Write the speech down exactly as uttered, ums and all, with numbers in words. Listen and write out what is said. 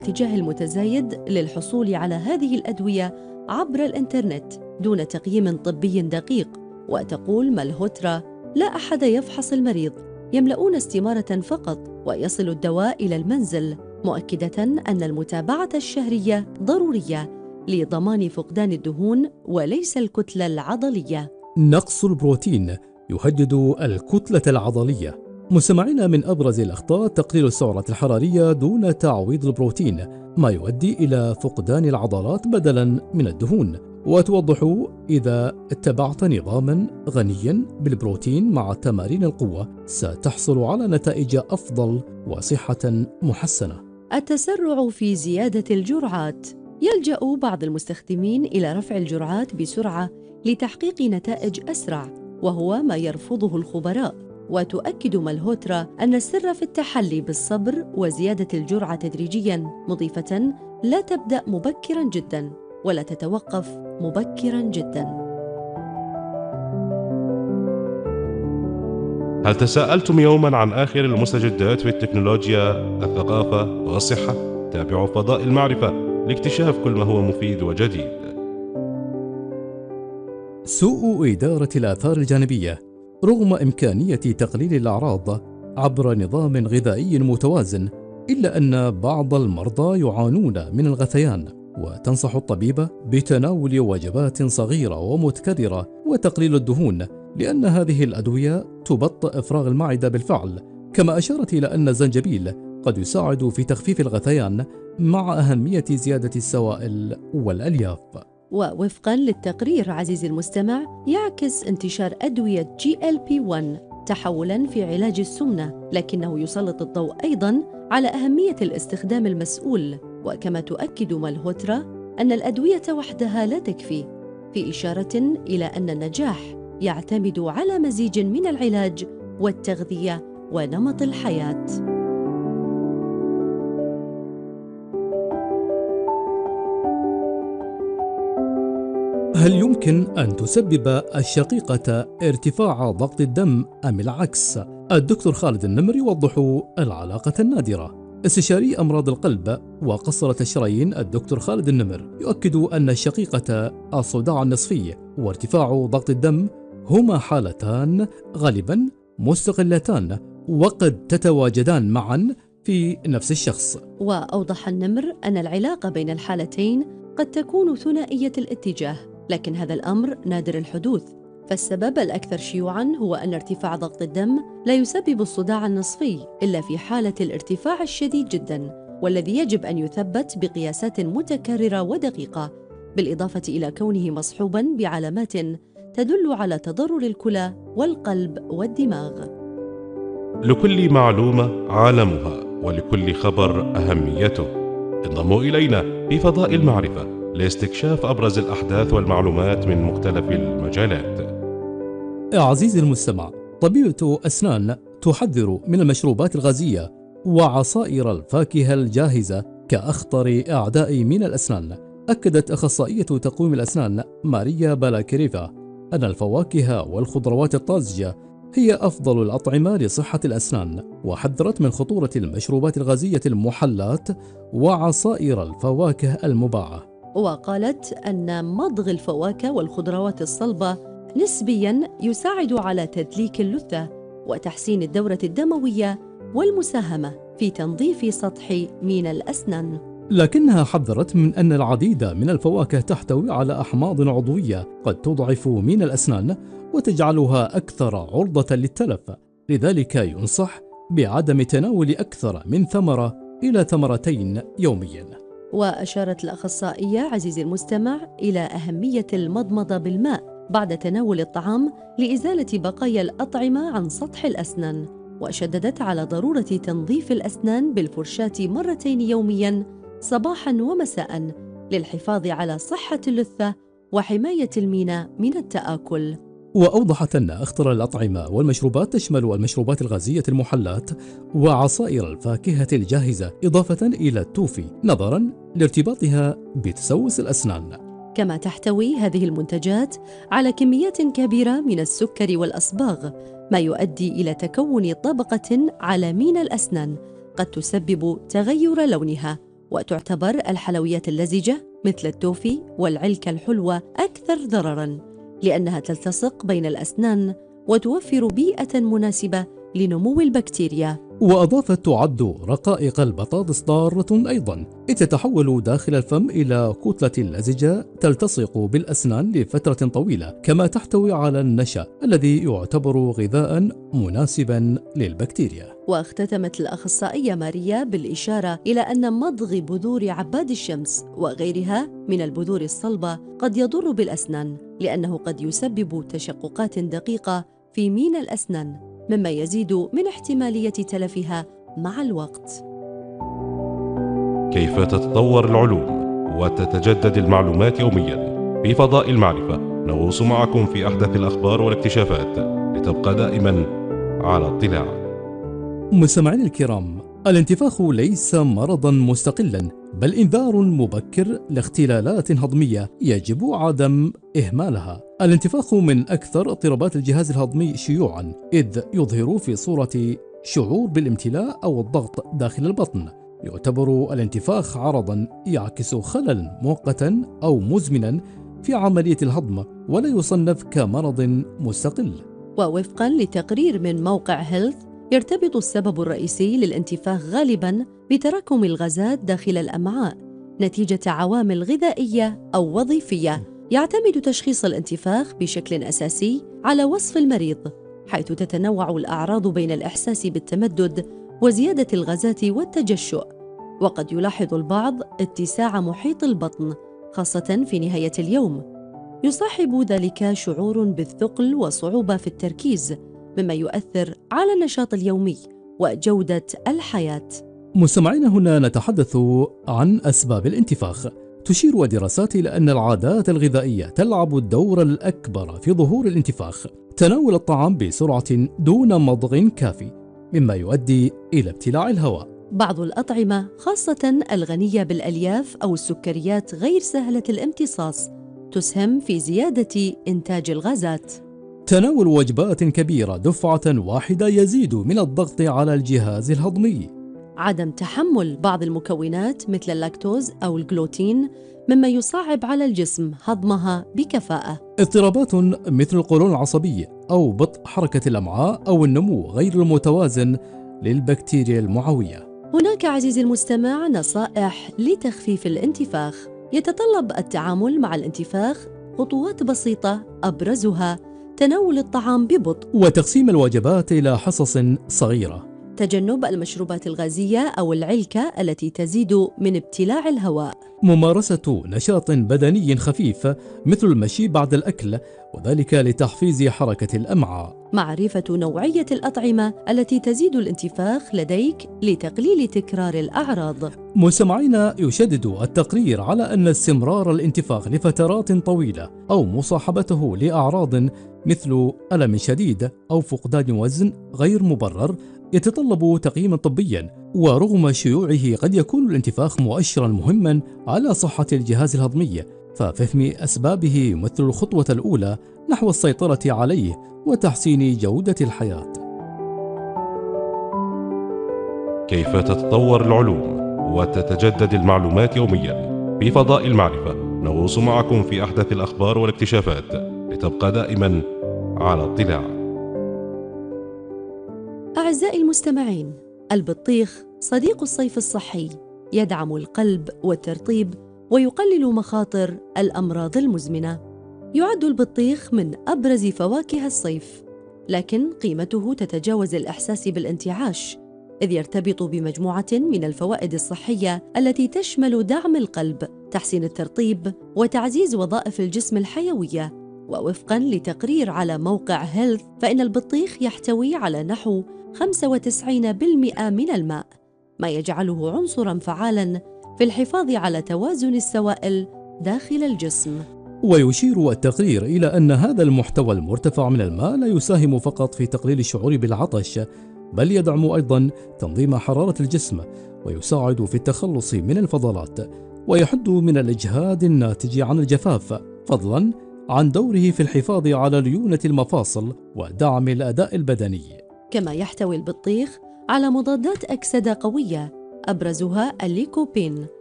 الاتجاه المتزايد للحصول على هذه الأدوية عبر الإنترنت دون تقييم طبي دقيق. وتقول مالهوترا: لا أحد يفحص المريض، يملؤون استمارة فقط ويصل الدواء إلى المنزل، مؤكدة أن المتابعة الشهرية ضرورية لضمان فقدان الدهون وليس الكتلة العضلية. نقص البروتين يهدد الكتلة العضلية. مستمعينا، من أبرز الأخطاء تقليل السعرات الحرارية دون تعويض البروتين، ما يؤدي إلى فقدان العضلات بدلاً من الدهون. وتوضح: إذا اتبعت نظاماً غنياً بالبروتين مع تمارين القوة ستحصل على نتائج أفضل وصحة محسنة. التسرع في زيادة الجرعات. يلجأ بعض المستخدمين إلى رفع الجرعات بسرعة لتحقيق نتائج أسرع، وهو ما يرفضه الخبراء. وتؤكد مالهوترا أن السر في التحلي بالصبر وزيادة الجرعة تدريجياً، مضيفة: لا تبدأ مبكراً جداً ولا تتوقف مبكراً جداً. هل تساءلتم يوماً عن آخر المستجدات في التكنولوجيا، الثقافة والصحة؟ تابعوا فضاء المعرفة لاكتشاف كل ما هو مفيد وجديد. سوء إدارة الآثار الجانبية. رغم إمكانية تقليل الأعراض عبر نظام غذائي متوازن، إلا أن بعض المرضى يعانون من الغثيان، وتنصح الطبيبة بتناول وجبات صغيرة ومتكررة وتقليل الدهون، لأن هذه الأدوية تبطئ إفراغ المعدة بالفعل. كما أشارت إلى أن الزنجبيل قد يساعد في تخفيف الغثيان مع أهمية زيادة السوائل والألياف. ووفقاً للتقرير عزيزي المستمع، يعكس انتشار أدوية جي إل بي واحد تحولاً في علاج السمنة، لكنه يسلط الضوء أيضاً على أهمية الاستخدام المسؤول. وكما تؤكد مالهوترا أن الأدوية وحدها لا تكفي، في إشارة إلى أن النجاح يعتمد على مزيج من العلاج والتغذية ونمط الحياة. هل يمكن أن تسبب الشقيقة ارتفاع ضغط الدم أم العكس؟ الدكتور خالد النمر يوضح العلاقة النادرة. استشاري أمراض القلب وقصرة الشرايين الدكتور خالد النمر يؤكد أن الشقيقة الصداع النصفي وارتفاع ضغط الدم هما حالتان غالبا مستقلتان وقد تتواجدان معا في نفس الشخص. وأوضح النمر أن العلاقة بين الحالتين قد تكون ثنائية الاتجاه، لكن هذا الأمر نادر الحدوث. فالسبب الأكثر شيوعاً هو أن ارتفاع ضغط الدم لا يسبب الصداع النصفي إلا في حالة الارتفاع الشديد جداً، والذي يجب أن يثبت بقياسات متكررة ودقيقة، بالإضافة إلى كونه مصحوباً بعلامات تدل على تضرر الكلى والقلب والدماغ. لكل معلومة عالمها، ولكل خبر أهميته. انضموا إلينا في فضاء المعرفة لاستكشاف أبرز الأحداث والمعلومات من مختلف المجالات. عزيزي المستمع، طبيبة أسنان تحذر من المشروبات الغازية وعصائر الفاكهة الجاهزة كأخطر أعداء من الأسنان. أكدت أخصائية تقويم الأسنان ماريا بالاكريفا أن الفواكه والخضروات الطازجة هي أفضل الأطعمة لصحة الأسنان، وحذرت من خطورة المشروبات الغازية المحلات وعصائر الفواكه المباعة. وقالت أن مضغ الفواكه والخضروات الصلبة نسبياً يساعد على تدليك اللثة وتحسين الدورة الدموية والمساهمة في تنظيف سطح مين الأسنان. لكنها حذرت من أن العديد من الفواكه تحتوي على أحماض عضوية قد تضعف مين الأسنان وتجعلها أكثر عرضة للتلف، لذلك ينصح بعدم تناول أكثر من ثمرة إلى ثمرتين يومياً. وأشارت الأخصائية عزيزي المستمع إلى أهمية المضمضة بالماء بعد تناول الطعام لإزالة بقايا الأطعمة عن سطح الأسنان، وشددت على ضرورة تنظيف الأسنان بالفرشاة مرتين يومياً صباحاً ومساءً للحفاظ على صحة اللثة وحماية المينا من التآكل. وأوضحت أن أخطر الأطعمة والمشروبات تشمل المشروبات الغازية المحلات وعصائر الفاكهة الجاهزة، إضافة إلى التوفي نظرا لارتباطها بتسوس الأسنان. كما تحتوي هذه المنتجات على كميات كبيرة من السكر والأصباغ، ما يؤدي إلى تكون طبقة على مين الأسنان قد تسبب تغير لونها وتعتبر الحلويات اللزجة مثل التوفي والعلكة الحلوة أكثر ضرراً لأنها تلتصق بين الأسنان وتوفر بيئة مناسبة لنمو البكتيريا. وأضافت تعد رقائق البطاطس ضارة أيضاً، إذ تتحول داخل الفم إلى كتلة لزجة تلتصق بالأسنان لفترة طويلة، كما تحتوي على النشا الذي يعتبر غذاء مناسباً للبكتيريا. واختتمت الأخصائية ماريا بالإشارة إلى أن مضغ بذور عباد الشمس وغيرها من البذور الصلبة قد يضر بالأسنان، لأنه قد يسبب تشققات دقيقة في مينا الأسنان، مما يزيد من احتمالية تلفها مع الوقت. كيف تتطور العلوم وتتجدد المعلومات يومياً؟ في فضاء المعرفة نغوص معكم في أحدث الأخبار والاكتشافات لتبقى دائماً على اطلاع. مستمعينا الكرام، الانتفاخ ليس مرضاً مستقلاً، بل إنذار مبكر لاختلالات هضمية يجب عدم إهمالها. الانتفاخ من أكثر اضطرابات الجهاز الهضمي شيوعاً، إذ يظهر في صورة شعور بالامتلاء أو الضغط داخل البطن. يعتبر الانتفاخ عرضاً يعكس خللاً مؤقتاً أو مزمناً في عملية الهضم، ولا يصنف كمرض مستقل. ووفقاً لتقرير من موقع هيلث، يرتبط السبب الرئيسي للانتفاخ غالباً بتراكم الغازات داخل الأمعاء نتيجة عوامل غذائية أو وظيفية. يعتمد تشخيص الانتفاخ بشكل أساسي على وصف المريض، حيث تتنوع الأعراض بين الإحساس بالتمدد وزيادة الغازات والتجشؤ، وقد يلاحظ البعض اتساع محيط البطن خاصة في نهاية اليوم. يصاحب ذلك شعور بالثقل وصعوبة في التركيز، مما يؤثر على النشاط اليومي وجودة الحياة. مستمعين، هنا نتحدث عن أسباب الانتفاخ. تشير الدراسات إلى أن العادات الغذائية تلعب الدور الأكبر في ظهور الانتفاخ. تناول الطعام بسرعة دون مضغ كافي مما يؤدي إلى ابتلاع الهواء. بعض الأطعمة خاصة الغنية بالألياف أو السكريات غير سهلة الامتصاص تسهم في زيادة إنتاج الغازات. تناول وجبات كبيرة دفعة واحدة يزيد من الضغط على الجهاز الهضمي. عدم تحمل بعض المكونات مثل اللاكتوز أو الجلوتين مما يصعب على الجسم هضمها بكفاءة. اضطرابات مثل القولون العصبي أو بطء حركة الأمعاء أو النمو غير المتوازن للبكتيريا المعوية. هناك عزيزي المستمع نصائح لتخفيف الانتفاخ. يتطلب التعامل مع الانتفاخ خطوات بسيطة، أبرزها تناول الطعام ببطء وتقسيم الوجبات إلى حصص صغيرة، تجنب المشروبات الغازية أو العلكة التي تزيد من ابتلاع الهواء، ممارسة نشاط بدني خفيف مثل المشي بعد الأكل وذلك لتحفيز حركة الأمعاء، معرفة نوعية الأطعمة التي تزيد الانتفاخ لديك لتقليل تكرار الأعراض. مستمعينا، يشدد التقرير على أن استمرار الانتفاخ لفترات طويلة أو مصاحبته لأعراض مثل ألم شديد أو فقدان وزن غير مبرر يتطلب تقييما طبيا. ورغم شيوعه قد يكون الانتفاخ مؤشرا مهما على صحة الجهاز الهضمي، ففهم أسبابه يمثل الخطوة الأولى نحو السيطرة عليه وتحسين جودة الحياة. كيف تتطور العلوم وتتجدد المعلومات يوميا؟ في فضاء المعرفة نغوص معكم في أحدث الأخبار والاكتشافات لتبقى دائما على اطلاع. أعزائي المستمعين، البطيخ صديق الصيف الصحي، يدعم القلب والترطيب ويقلل مخاطر الأمراض المزمنة. يعد البطيخ من أبرز فواكه الصيف، لكن قيمته تتجاوز الإحساس بالانتعاش، إذ يرتبط بمجموعة من الفوائد الصحية التي تشمل دعم القلب، تحسين الترطيب، وتعزيز وظائف الجسم الحيوية. ووفقاً لتقرير على موقع هيلث، فإن البطيخ يحتوي على نحو خمسة وتسعين بالمئة من الماء، ما يجعله عنصراً فعالاً في الحفاظ على توازن السوائل داخل الجسم. ويشير التقرير إلى أن هذا المحتوى المرتفع من الماء لا يساهم فقط في تقليل الشعور بالعطش، بل يدعم أيضاً تنظيم حرارة الجسم ويساعد في التخلص من الفضلات ويحد من الإجهاد الناتج عن الجفاف، فضلاً عن دوره في الحفاظ على ليونة المفاصل ودعم الأداء البدني. كما يحتوي البطيخ على مضادات أكسدة قوية أبرزها الليكوبين